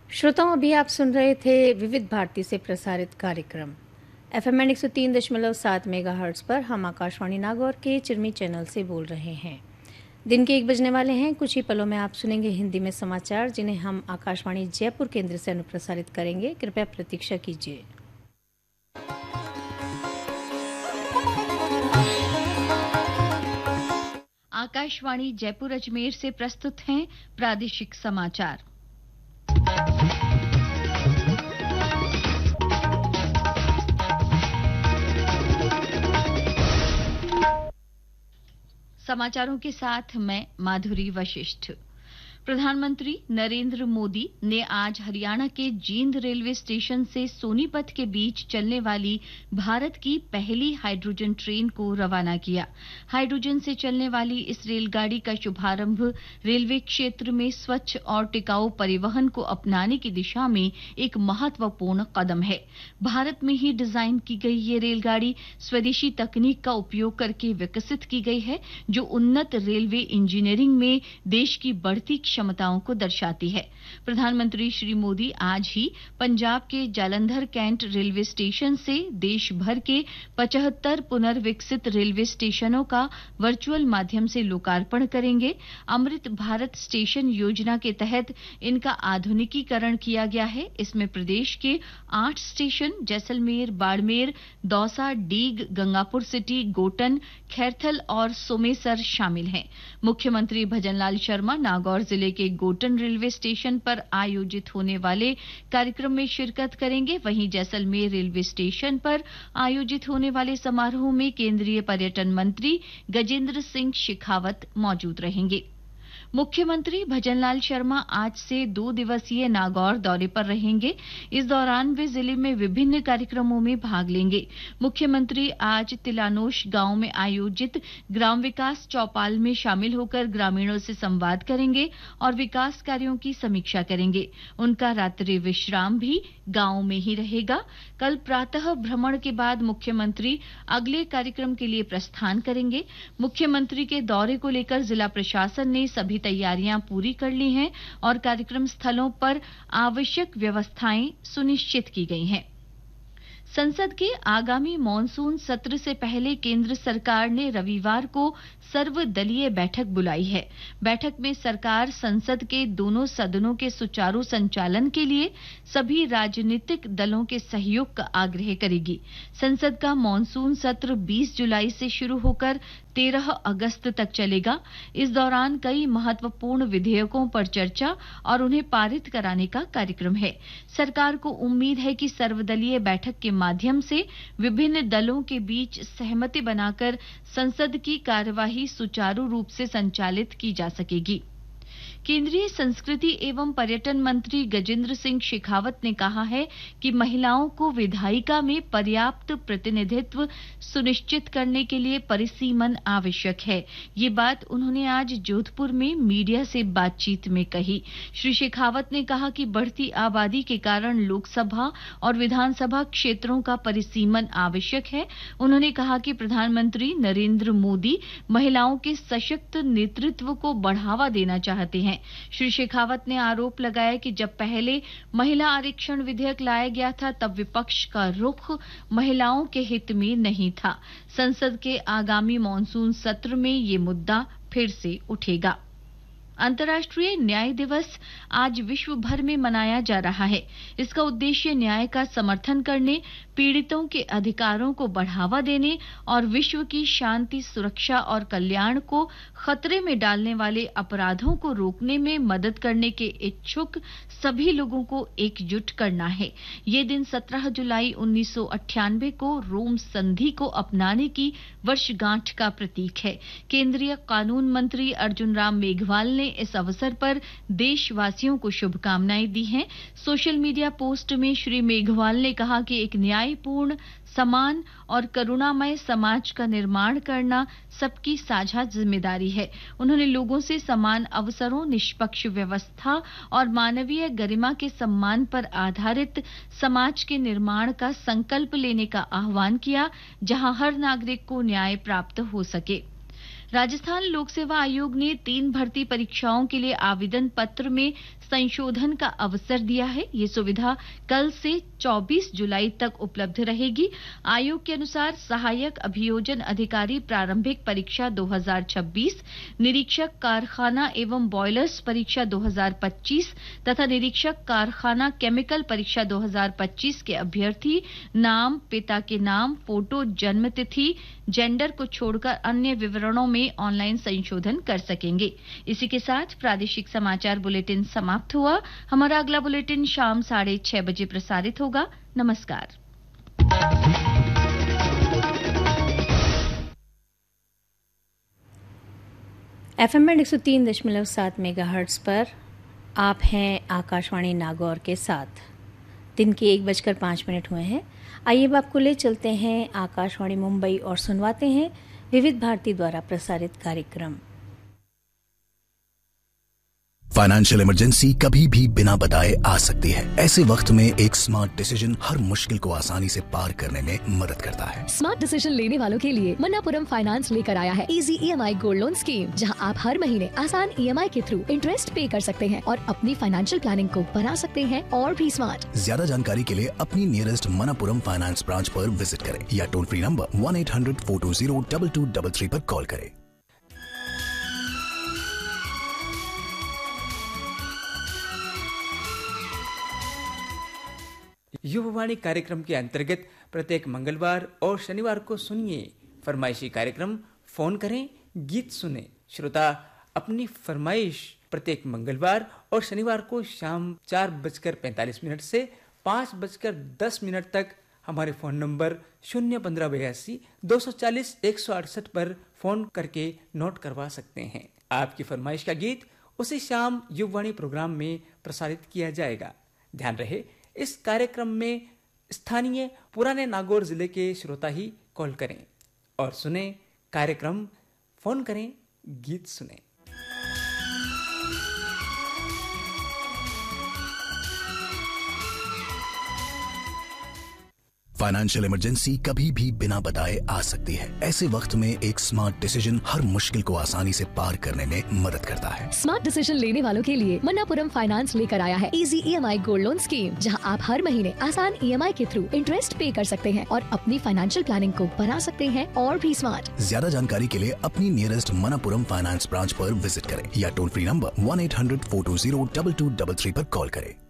श्रोताओं, अभी आप सुन रहे थे विविध भारती से प्रसारित कार्यक्रम FM 103.7 मेगाहर्ट्ज़ पर। हम आकाशवाणी नागौर के चिरमी चैनल से बोल रहे हैं। दिन के 1 बजने वाले हैं। कुछ ही पलों में आप सुनेंगे हिंदी में समाचार, जिन्हें हम आकाशवाणी जयपुर केंद्र से अनुप्रसारित करेंगे। कृपया प्रतीक्षा कीजिए। आकाशवाणी जयपुर अजमेर से प्रस्तुत हैं प्रादेशिक समाचार। समाचारों के साथ मैं माधुरी वशिष्ठ। प्रधानमंत्री नरेंद्र मोदी ने आज हरियाणा के जींद रेलवे स्टेशन से सोनीपत के बीच चलने वाली भारत की पहली हाइड्रोजन ट्रेन को रवाना किया। हाइड्रोजन से चलने वाली इस रेलगाड़ी का शुभारंभ रेलवे क्षेत्र में स्वच्छ और टिकाऊ परिवहन को अपनाने की दिशा में एक महत्वपूर्ण कदम है। भारत में ही डिजाइन की गई ये रेलगाड़ी स्वदेशी तकनीक का उपयोग करके विकसित की गई है, जो उन्नत रेलवे इंजीनियरिंग में देश की बढ़ती क्षमताओं को दर्शाती है। प्रधानमंत्री श्री मोदी आज ही पंजाब के जालंधर कैंट रेलवे स्टेशन से देश भर के 75 पुनर्विकसित रेलवे स्टेशनों का वर्चुअल माध्यम से लोकार्पण करेंगे। अमृत भारत स्टेशन योजना के तहत इनका आधुनिकीकरण किया गया है। इसमें प्रदेश के 8 स्टेशन जैसलमेर, बाड़मेर, दौसा, डीग, गंगापुर सिटी, गोटन, खैरथल और सोमेसर शामिल हैं। मुख्यमंत्री भजनलाल शर्मा नागौर जिले के गोटन रेलवे स्टेशन पर आयोजित होने वाले कार्यक्रम में शिरकत करेंगे। वहीं जैसलमेर रेलवे स्टेशन पर आयोजित होने वाले समारोह में केंद्रीय पर्यटन मंत्री गजेंद्र सिंह शेखावत मौजूद रहेंगे। मुख्यमंत्री भजनलाल शर्मा आज से 2 दिवसीय नागौर दौरे पर रहेंगे। इस दौरान वे जिले में विभिन्न कार्यक्रमों में भाग लेंगे। मुख्यमंत्री आज तिलानोश गांव में आयोजित ग्राम विकास चौपाल में शामिल होकर ग्रामीणों से संवाद करेंगे और विकास कार्यों की समीक्षा करेंगे। उनका रात्रि विश्राम भी गांव में ही रहेगा। कल प्रातः भ्रमण के बाद मुख्यमंत्री अगले कार्यक्रम के लिए प्रस्थान करेंगे। मुख्यमंत्री के दौरे को लेकर जिला प्रशासन ने सभी तैयारियां पूरी कर ली हैं और कार्यक्रम स्थलों पर आवश्यक व्यवस्थाएं सुनिश्चित की गई हैं। संसद के आगामी मॉनसून सत्र से पहले केंद्र सरकार ने रविवार को सर्वदलीय बैठक बुलाई है। बैठक में सरकार संसद के दोनों सदनों के सुचारू संचालन के लिए सभी राजनीतिक दलों के सहयोग का आग्रह करेगी। संसद का मॉनसून सत्र 20 जुलाई से शुरू होकर 13 अगस्त तक चलेगा। इस दौरान कई महत्वपूर्ण विधेयकों पर चर्चा और उन्हें पारित कराने का कार्यक्रम है। सरकार को उम्मीद है कि सर्वदलीय बैठक के माध्यम से विभिन्न दलों के बीच सहमति बनाकर संसद की कार्यवाही सुचारू रूप से संचालित की जा सकेगी। केंद्रीय संस्कृति एवं पर्यटन मंत्री गजेंद्र सिंह शेखावत ने कहा है कि महिलाओं को विधायिका में पर्याप्त प्रतिनिधित्व सुनिश्चित करने के लिए परिसीमन आवश्यक है। ये बात उन्होंने आज जोधपुर में मीडिया से बातचीत में कही। श्री शेखावत ने कहा कि बढ़ती आबादी के कारण लोकसभा और विधानसभा क्षेत्रों का परिसीमन आवश्यक है। उन्होंने कहा कि प्रधानमंत्री नरेंद्र मोदी महिलाओं के सशक्त नेतृत्व को बढ़ावा देना चाहते हैं। श्री शेखावत ने आरोप लगाया कि जब पहले महिला आरक्षण विधेयक लाया गया था, तब विपक्ष का रुख महिलाओं के हित में नहीं था। संसद के आगामी मॉनसून सत्र में ये मुद्दा फिर से उठेगा। अंतर्राष्ट्रीय न्याय दिवस आज विश्व भर में मनाया जा रहा है। इसका उद्देश्य न्याय का समर्थन करने, पीड़ितों के अधिकारों को बढ़ावा देने और विश्व की शांति, सुरक्षा और कल्याण को खतरे में डालने वाले अपराधों को रोकने में मदद करने के इच्छुक सभी लोगों को एकजुट करना है। ये दिन 17 जुलाई 1998 को रोम संधि को अपनाने की वर्षगांठ का प्रतीक है। केंद्रीय कानून मंत्री अर्जुन राम मेघवाल ने इस अवसर पर देशवासियों को शुभकामनाएं दी हैं। सोशल मीडिया पोस्ट में श्री मेघवाल ने कहा कि एक न्यायपूर्ण, समान और करुणामय समाज का निर्माण करना सबकी साझा जिम्मेदारी है। उन्होंने लोगों से समान अवसरों, निष्पक्ष व्यवस्था और मानवीय गरिमा के सम्मान पर आधारित समाज के निर्माण का संकल्प लेने का आह्वान किया, जहां हर नागरिक को न्याय प्राप्त हो सके। राजस्थान लोक सेवा आयोग ने 3 भर्ती परीक्षाओं के लिए आवेदन पत्र में संशोधन का अवसर दिया है। ये सुविधा कल से 24 जुलाई तक उपलब्ध रहेगी। आयोग के अनुसार सहायक अभियोजन अधिकारी प्रारंभिक परीक्षा 2026, निरीक्षक कारखाना एवं बॉयलर्स परीक्षा 2025 तथा निरीक्षक कारखाना केमिकल परीक्षा 2025 के अभ्यर्थी नाम, पिता के नाम, फोटो, जन्म तिथि, जेंडर को छोड़कर अन्य विवरणों में ऑनलाइन संशोधन कर सकेंगे। इसी के साथ प्रादेशिक समाचार बुलेटिन समाप्त हुआ। हमारा अगला बुलेटिन शाम 6:30 बजे प्रसारित होगा। नमस्कार। FM 103.7 मेगाहर्ट्ज पर आप हैं आकाशवाणी नागौर के साथ। दिन के 1:05 हुए हैं। आइए अब आपको ले चलते हैं आकाशवाणी मुंबई और सुनवाते हैं विविध भारती द्वारा प्रसारित कार्यक्रम। फाइनेंशियल इमरजेंसी कभी भी बिना बताए आ सकती है। ऐसे वक्त में एक स्मार्ट डिसीजन हर मुश्किल को आसानी से पार करने में मदद करता है। स्मार्ट डिसीजन लेने वालों के लिए मन्नापुरम फाइनेंस लेकर आया है easy EMI gold loan scheme, जहां आप हर महीने आसान EMI के थ्रू इंटरेस्ट पे कर सकते हैं और अपनी फाइनेंशियल प्लानिंग को बना सकते हैं और भी स्मार्ट। ज्यादा जानकारी के लिए अपनी नियरेस्ट मन्नापुरम फाइनेंस ब्रांच पर विजिट करें या टोल फ्री नंबर 1-800-420-2233 पर कॉल करें। युववाणी कार्यक्रम के अंतर्गत प्रत्येक मंगलवार और शनिवार को सुनिए फरमाइशी कार्यक्रम फोन करें गीत सुने। श्रोता अपनी फरमाइश प्रत्येक मंगलवार और शनिवार को शाम 4:45 से 5:10 तक हमारे फोन नंबर 01582 240 168 पर फोन करके नोट करवा सकते हैं। आपकी फरमाइश का गीत उसी शाम युववाणी प्रोग्राम में प्रसारित किया जाएगा। ध्यान रहे, इस कार्यक्रम में स्थानीय पुराने नागौर जिले के श्रोता ही कॉल करें और सुने कार्यक्रम। फोन करें गीत सुने। फाइनेंशियल इमरजेंसी कभी भी बिना बताए आ सकती है। ऐसे वक्त में एक स्मार्ट डिसीजन हर मुश्किल को आसानी से पार करने में मदद करता है। स्मार्ट डिसीजन लेने वालों के लिए मन्नापुरम फाइनेंस लेकर आया है easy EMI gold loan scheme, जहां आप हर महीने आसान EMI के थ्रू इंटरेस्ट पे कर सकते हैं और अपनी फाइनेंशियल प्लानिंग को बना सकते हैं और भी स्मार्ट। ज्यादा जानकारी के लिए अपनी नियरेस्ट मन्नापुरम फाइनेंस ब्रांच पर विजिट करें या टोल फ्री नंबर 1-800-420-2233 पर कॉल करें।